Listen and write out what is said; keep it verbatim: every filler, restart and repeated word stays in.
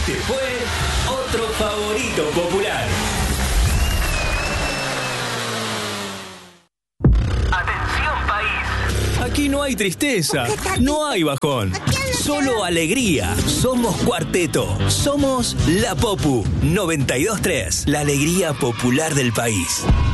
Este fue otro favorito popular. Atención, país. Aquí no hay tristeza, no hay bajón. Solo alegría. Somos Cuarteto. Somos La Popu noventa y dos punto tres. La alegría popular del país.